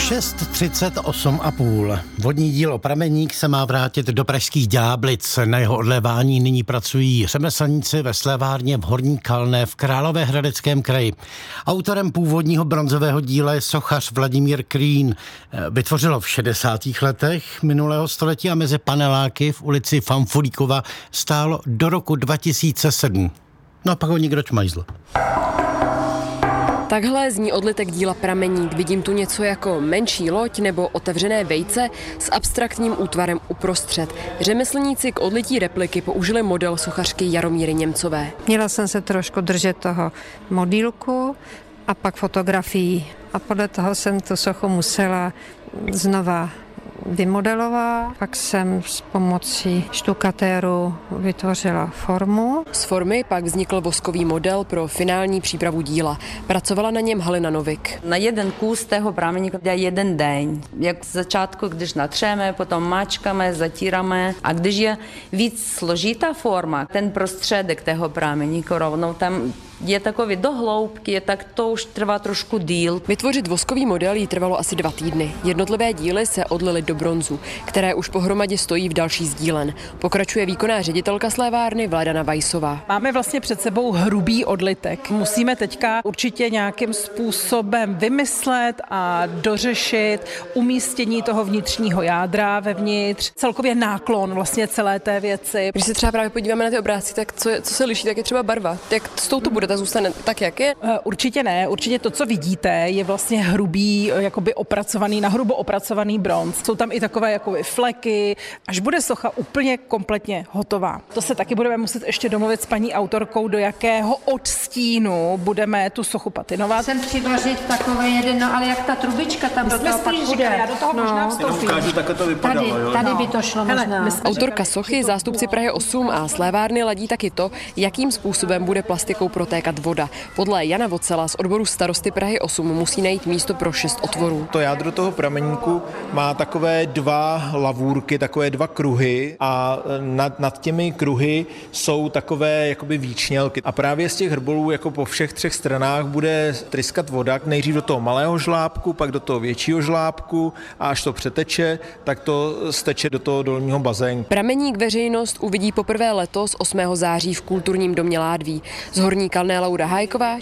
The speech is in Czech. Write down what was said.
6:38,5. Vodní dílo Prameník se má vrátit do pražských Ďáblic. Na jeho odlévání nyní pracují řemeslníci ve slévárně v Horní Kalné v Královéhradeckém kraji. Autorem původního bronzového díla je sochař Vladimír Krýn. Vytvořilo v 60. letech minulého století a mezi paneláky v ulici Fanfulíkova stálo do roku 2007. No a pak ho někdo čmajzl. Takhle zní odlitek díla Prameník. Vidím tu něco jako menší loď nebo otevřené vejce s abstraktním útvarem uprostřed. Řemeslníci k odlití repliky použili model sochařky Jaromíry Němcové. Měla jsem se trošku držet toho modílku a pak fotografií. A podle toho jsem tu sochu musela znova vymodelovat. Pak jsem s pomocí štukatéru vytvořila formu. Z formy pak vznikl voskový model pro finální přípravu díla. Pracovala na něm Halina Novik. Na jeden kus toho prameníku jde jeden den. Jak z začátku, když natřeme, potom mačkáme, zatíráme. A když je víc složitá forma, ten prostředek toho prameníku rovnou tam je takový do hloubky, tak to už trvá trošku díl. Vytvořit voskový model jí trvalo asi 2 týdny. Jednotlivé díly se odlily do bronzu, které už pohromadě stojí v další z dílen. Pokračuje výkonná ředitelka slévárny Vladana Vajsová. Máme vlastně před sebou hrubý odlitek. Musíme teďka určitě nějakým způsobem vymyslet a dořešit umístění toho vnitřního jádra vevnitř, celkově náklon vlastně celé té věci. Když se třeba právě podíváme na ty obrázky, tak co se liší, tak je třeba barva. Jak s touto bude, ta zůstane tak, jak je? Určitě ne. Určitě to, co vidíte, je vlastně hrubý, jakoby opracovaný, nahrubo opracovaný bronz. Jsou tam i takové jakoby fleky, až bude socha úplně kompletně hotová. To se taky budeme muset ještě domluvit s paní autorkou, do jakého odstínu budeme tu sochu patinovat. Chcem přiložit takový jeden, no ale jak ta trubička tam do toho pak bude. Já do toho možná vstoupím. Ukážu, tak to vypadalo. Tady by to šlo možná. Autorka sochy, zástupci Prahy 8 a slévárny ladí taky to, jakým způsobem bude plastikou protékat voda. Podle Jana Vocela z odboru starosty Prahy 8 musí najít místo pro 6 otvorů. To jádro toho prameníku má takové 2 lavůrky, takové 2 kruhy a nad těmi kruhy jsou takové jakoby výčnělky. A právě z těch hrbolů jako po všech 3 stranách bude tryskat voda, nejdřív do toho malého žlábku, pak do toho většího žlábku a až to přeteče, tak to steče do toho dolního bazénu. Prameník veřejnost uvidí poprvé letos 8. září v Kulturním domě Ládví. Z Horní Kalné Laura Hájková,